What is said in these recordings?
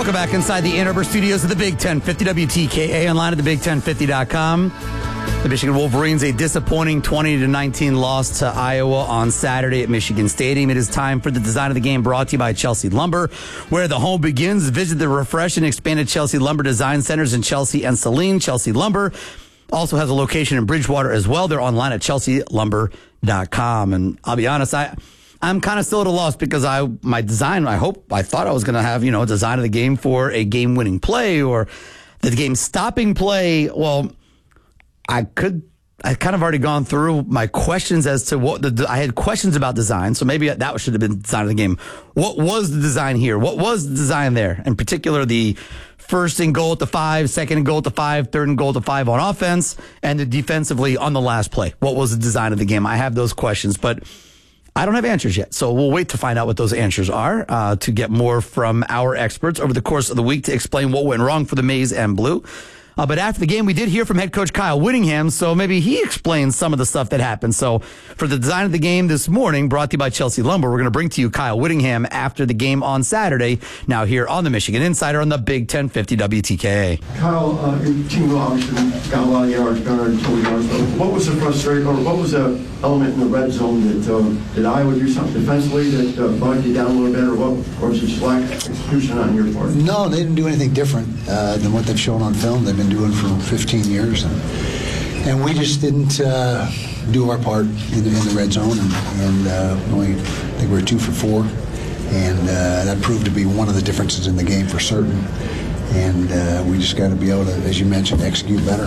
Welcome back inside the Ann Arbor studios of the Big 1050 WTKA, online at thebig1050.com. The Michigan Wolverines, a disappointing 20-19 loss to Iowa on Saturday at Michigan Stadium. It is time for the design of the game, brought to you by Chelsea Lumber, where the home begins. Visit the refreshed and expanded Chelsea Lumber Design Centers in Chelsea and Saline. Chelsea Lumber also has a location in Bridgewater as well. They're online at chelsealumber.com. And I'll be honest, I'm kind of still at a loss because my design, I thought I was going to have, a design of the game for a game-winning play or the game-stopping play. Well, I kind of already gone through my questions as to I had questions about design, so maybe that should have been the design of the game. What was the design here? What was the design there? In particular, the first and goal at the 5, second and goal at the 5, third and goal at the 5 on offense, and the defensively on the last play. What was the design of the game? I have those questions, but I don't have answers yet, so we'll wait to find out what those answers are to get more from our experts over the course of the week to explain what went wrong for the Maize and Blue. But after the game, we did hear from head coach Kyle Whittingham, so maybe he explains some of the stuff that happened. So for the design of the game this morning, brought to you by Chelsea Lumber, we're going to bring to you Kyle Whittingham after the game on Saturday, now here on the Michigan Insider on the Big 1050 WTKA. Kyle, your team obviously got a lot of yards, 120 yards. What was the frustration, or what was the element in the red zone that did Iowa do something defensively that bogged you down a little bit, or was it just lack of execution on your part? No, they didn't do anything different than what they've shown on film. They've been doing for 15 years, and we just didn't do our part in the red zone, and only, I think we were 2 for 4, and that proved to be one of the differences in the game for certain. And we just got to be able to, as you mentioned, execute better.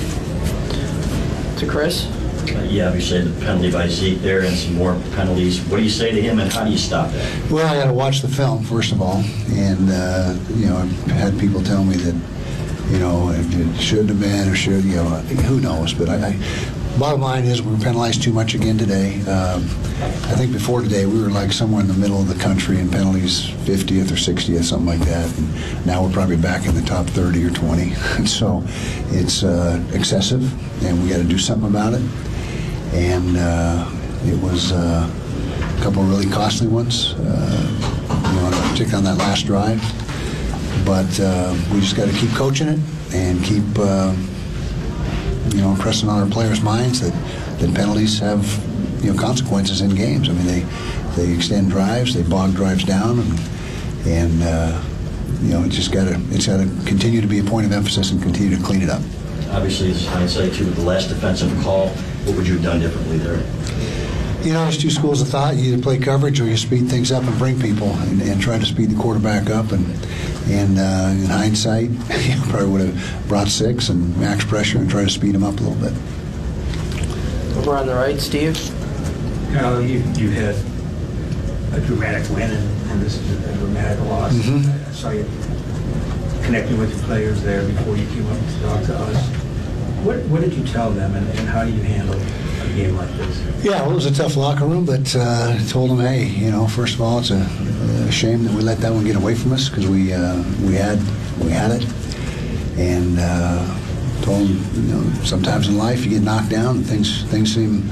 To Chris? Yeah, obviously the penalty by Zeke there and some more penalties. What do you say to him, and how do you stop that? Well, I got to watch the film first of all, and I've had people tell me that it shouldn't have been or should, who knows. But bottom line is we were penalized too much again today. I think before today we were like somewhere in the middle of the country in penalties, 50th or 60th, something like that. And now we're probably back in the top 30 or 20. And so it's excessive, and we got to do something about it. And it was a couple of really costly ones, particularly on that last drive. But we just got to keep coaching it and keep, impressing on our players' minds that penalties have, consequences in games. I mean, they extend drives, they bog drives down, and it's got to continue to be a point of emphasis and continue to clean it up. Obviously, it's hindsight too with the last defensive call. What would you have done differently there? There's two schools of thought. You either play coverage or you speed things up and bring people and try to speed the quarterback up. And in hindsight, you probably would have brought 6 and max pressure and tried to speed them up a little bit. Over on the right, Steve. You had a dramatic win, and this is a dramatic loss. Mm-hmm. I saw you connecting with your players there before you came up to talk to us. What did you tell them, and how do you handle a game like this? Yeah, well, it was a tough locker room, but told them, hey, first of all, it's a shame that we let that one get away from us because we had it, and told them, sometimes in life you get knocked down and things seem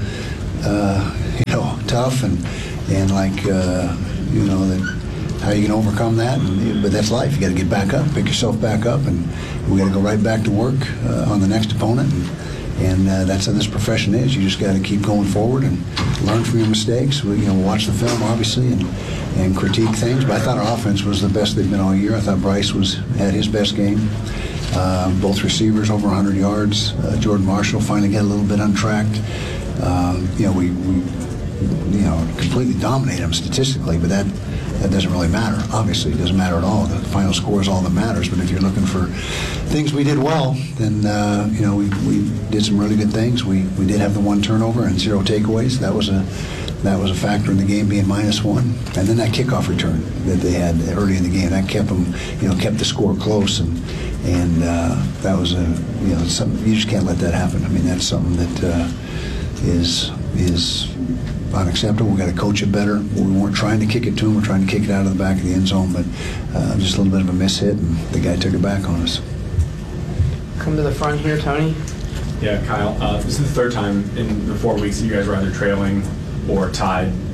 tough and like that. How you can overcome that, but that's life. You got to get back up, pick yourself back up, and we got to go right back to work on the next opponent. And that's how this profession is. You just got to keep going forward and learn from your mistakes. We, watch the film obviously and critique things. But I thought our offense was the best they've been all year. I thought Bryce had his best game. Both receivers over 100 yards. Jordan Marshall finally got a little bit untracked. We completely dominate them statistically, but that doesn't really matter. Obviously, it doesn't matter at all. The final score is all that matters. But if you're looking for things we did well, then we did some really good things. We did have the 1 turnover and 0 takeaways. That was a factor in the game being -1. And then that kickoff return that they had early in the game, that kept them, kept the score close. And that was something you just can't let that happen. I mean, that's something that is unacceptable. We've got to coach it better. We weren't trying to kick it to him. We're trying to kick it out of the back of the end zone, but just a little bit of a miss hit, and the guy took it back on us. Come to the front here, Tony. Yeah, Kyle, this is the 3rd time in the 4 weeks that you guys were either trailing or tied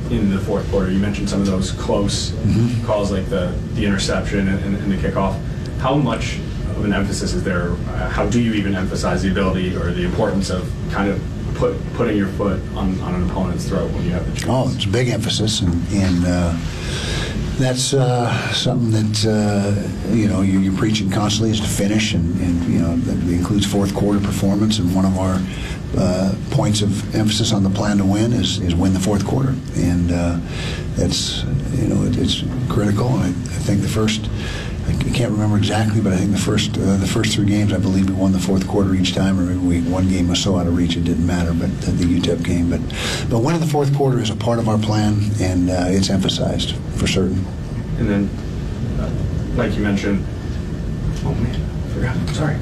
in the fourth quarter? You mentioned some of those close calls, like the interception and the kickoff. How much of an emphasis is there? How do you even emphasize the ability or the importance of kind of putting your foot on an opponent's throat when you have the chance? Oh, it's a big emphasis, and that's something that you're preaching constantly, is to finish, and that includes fourth quarter performance. And one of our points of emphasis on the plan to win is win the fourth quarter, and that's it's critical. And I think the first. I can't remember exactly, but I think the first three games, I believe we won the fourth quarter each time, or maybe one game was so out of reach it didn't matter, but the UTEP game. But winning the fourth quarter is a part of our plan, and it's emphasized for certain. And then, like you mentioned, oh man, I forgot. Sorry.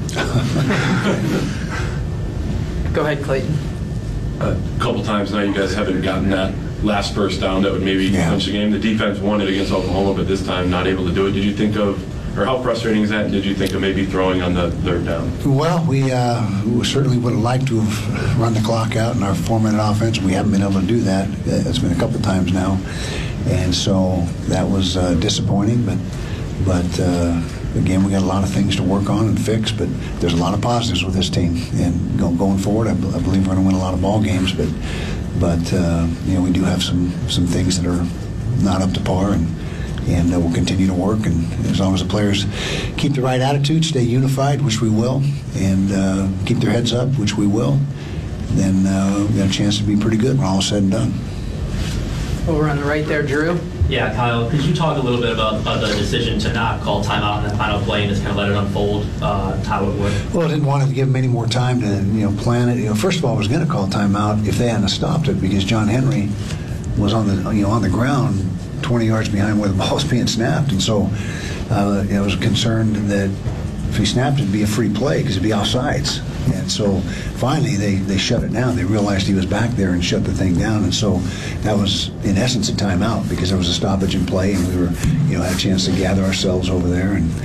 Go ahead, Clayton. A couple times now you guys haven't gotten that last first down that would maybe punch the game. The defense won it against Oklahoma, but this time not able to do it. Did you think of, or how frustrating is that? Did you think of maybe throwing on the third down? Well, we certainly would have liked to have run the clock out in our 4-minute offense. We haven't been able to do that. It's been a couple of times now, and so that was disappointing. But again, we got a lot of things to work on and fix. But there's a lot of positives with this team, and going forward, I believe we're going to win a lot of ball games. But we do have some things that are not up to par, and we'll continue to work. And as long as the players keep the right attitude, stay unified, which we will, and keep their heads up, which we will, then we got a chance to be pretty good when all is said and done. Over on the right there, Drew. Yeah, Kyle, could you talk a little bit about the decision to not call timeout in the final play and just kind of let it unfold, how it would? Well, I didn't want to give them any more time to plan it. First of all, I was going to call timeout if they hadn't stopped it, because John Henry was on the ground 20 yards behind where the ball was being snapped, and so I was concerned that if he snapped it'd be a free play because it'd be offsides. And so finally they shut it down. They realized he was back there and shut the thing down, and so that was in essence a timeout because there was a stoppage in play, and we were had a chance to gather ourselves over there, and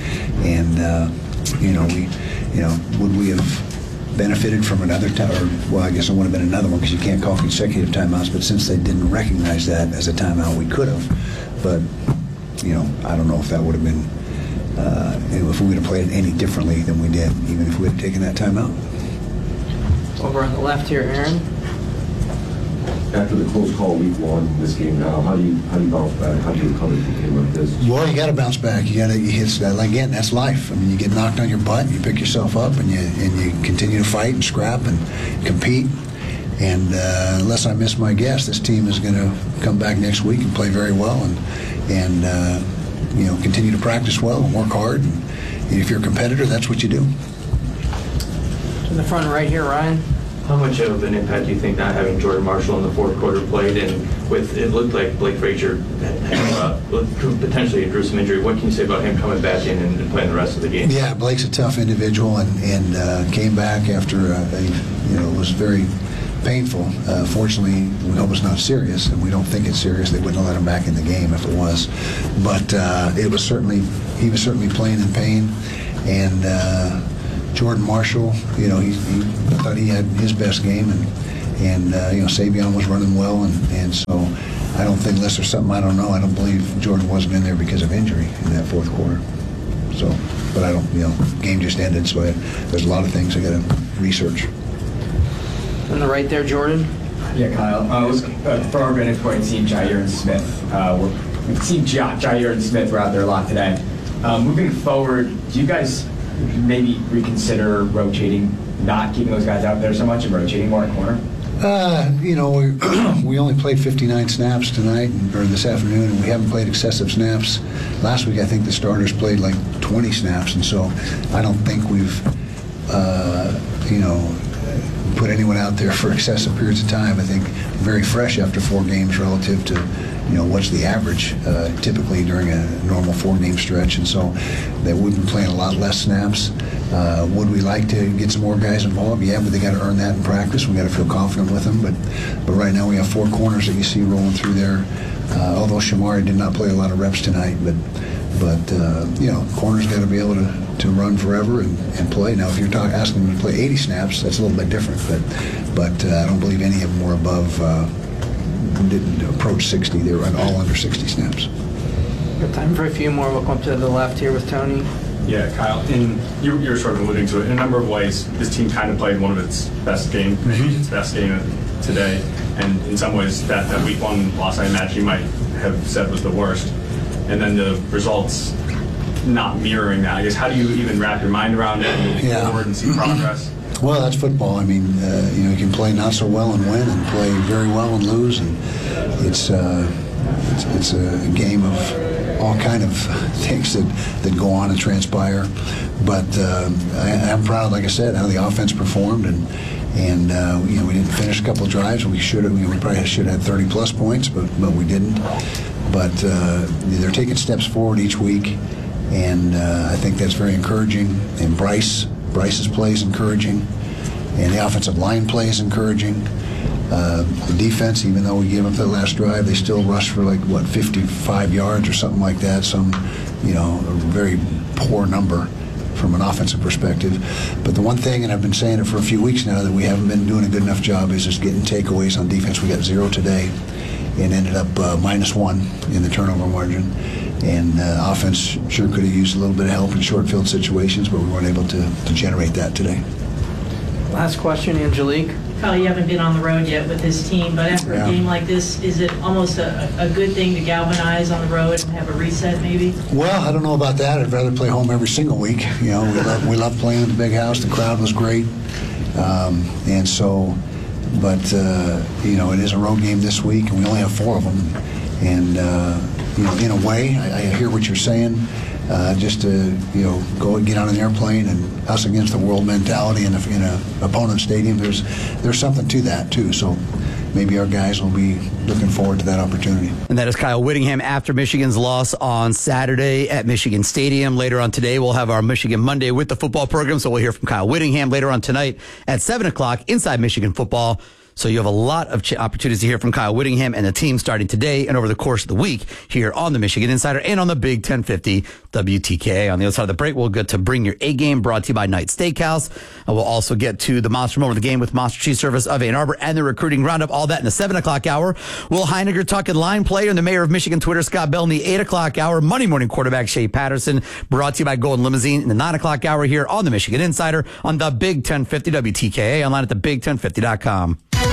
would we have benefited from another time? Or, well, I guess it would have been another one because you can't call consecutive timeouts, but since they didn't recognize that as a timeout, we could have. But I don't know if that would have been if we would have played it any differently than we did, even if we had taken that timeout. Over on the left here, Aaron. After the close call week one, this game now, how do you bounce back? How do you recover from a game like this? Well, you got to bounce back. Again, that's life. I mean, you get knocked on your butt, and you pick yourself up, and you continue to fight and scrap and compete. And unless I miss my guess, this team is going to come back next week and play very well, and continue to practice well and work hard. And if you're a competitor, that's what you do. In the front right here, Ryan. How much of an impact do you think not having Jordan Marshall in the fourth quarter played, and with it looked like Blake Frazier potentially drew some injury? What can you say about him coming back in and playing the rest of the game? Yeah, Blake's a tough individual, and came back after it was very painful. Fortunately, we hope it's not serious, and we don't think it's serious. They wouldn't have let him back in the game if it was. But he was certainly playing in pain, and Jordan Marshall, I thought he had his best game, and Savion was running well, and so I don't think, unless there's something I don't know, I don't believe Jordan wasn't in there because of injury in that fourth quarter. So, but I don't, game just ended, so there's a lot of things I got to research. On the right there, Jordan. Yeah, Kyle. From our vantage point, seeing Jair and Smith, we've seen Jair and Smith were out there a lot today. Moving forward, do you guys maybe reconsider rotating, not keeping those guys out there so much and rotating more at corner? We only played 59 snaps tonight, or this afternoon, and we haven't played excessive snaps. Last week, I think the starters played like 20 snaps, and so I don't think we've, put anyone out there for excessive periods of time. I think very fresh after 4 games relative to, what's the average typically during a normal 4-game stretch, and so they would be playing a lot less snaps. Would we like to get some more guys involved? Yeah, but they got to earn that in practice. We got to feel confident with them. But right now we have 4 corners that you see rolling through there. Although Shamari did not play a lot of reps tonight, but corners got to be able to run forever and play. Now, if you're asking them to play 80 snaps, that's a little bit different. But I don't believe any of them were above didn't approach 60. They were all under 60 snaps. Got time for a few more. We'll come up to the left here with Tony. Yeah, Kyle, you're sort of alluding to it. In a number of ways, this team kind of played one of its best games, maybe its best game today. And in some ways, that week one loss, I imagine you might have said was the worst. And then the results not mirroring that. I guess, how do you even wrap your mind around it and move forward and see progress? Well, that's football. I mean, you can play not so well and win, and play very well and lose, and it's a game of all kind of things that go on and transpire. But I'm proud, like I said, how the offense performed, and we didn't finish a couple of drives. We should have. We probably should have had 30+ points, but we didn't. But they're taking steps forward each week, and I think that's very encouraging. And Bryce's play is encouraging, and the offensive line play is encouraging. The defense, even though we gave up that last drive, they still rushed for 55 yards or something like that. Some, a very poor number from an offensive perspective. But the one thing, and I've been saying it for a few weeks now, that we haven't been doing a good enough job is just getting takeaways on defense. We got 0 today and ended up -1 in the turnover margin. And offense sure could have used a little bit of help in short field situations, but we weren't able to generate that today. Last question, Angelique. Kyle, you haven't been on the road yet with this team, but after a game like this, is it almost a good thing to galvanize on the road and have a reset maybe? Well, I don't know about that. I'd rather play home every single week. We love playing in the big house. The crowd was great. And so, but, it is a road game this week, and we only have 4 of them. And, in a way, I hear what you're saying. Just to go and get on an airplane and us against the world mentality in an opponent stadium. There's something to that too. So maybe our guys will be looking forward to that opportunity. And that is Kyle Whittingham after Michigan's loss on Saturday at Michigan Stadium. Later on today, we'll have our Michigan Monday with the football program. So we'll hear from Kyle Whittingham later on tonight at 7 o'clock inside Michigan football. So you have a lot of opportunities to hear from Kyle Whittingham and the team starting today and over the course of the week here on the Michigan Insider and on the Big 1050 WTKA. On the other side of the break, we'll get to Bring Your A Game, brought to you by Knight Steakhouse. And we'll also get to the Monster Moment of the Game with Monster Cheese Service of Ann Arbor and the recruiting roundup, all that in the 7 o'clock hour. Will Heinegger talking line player and the mayor of Michigan, Twitter, Scott Bell, in the 8 o'clock hour. Monday morning quarterback Shea Patterson, brought to you by Golden Limousine in the 9 o'clock hour here on the Michigan Insider on the Big 1050 WTKA, online at thebig1050.com.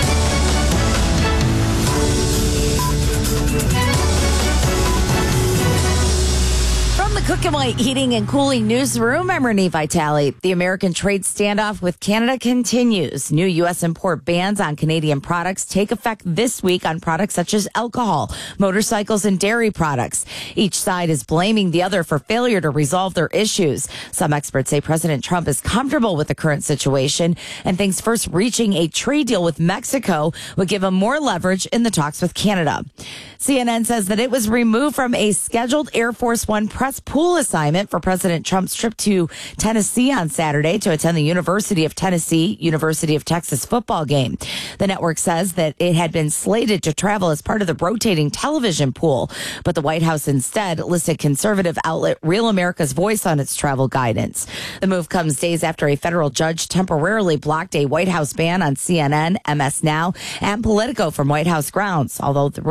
Cook and White Heating and Cooling Newsroom. I'm Renee Vitale. The American trade standoff with Canada continues. New U.S. import bans on Canadian products take effect this week on products such as alcohol, motorcycles, and dairy products. Each side is blaming the other for failure to resolve their issues. Some experts say President Trump is comfortable with the current situation and thinks first reaching a trade deal with Mexico would give him more leverage in the talks with Canada. CNN says that it was removed from a scheduled Air Force One press pool assignment for President Trump's trip to Tennessee on Saturday to attend the University of Tennessee, University of Texas football game. The network says that it had been slated to travel as part of the rotating television pool, but the White House instead listed conservative outlet Real America's Voice on its travel guidance. The move comes days after a federal judge temporarily blocked a White House ban on CNN, MS Now, and Politico from White House grounds, although the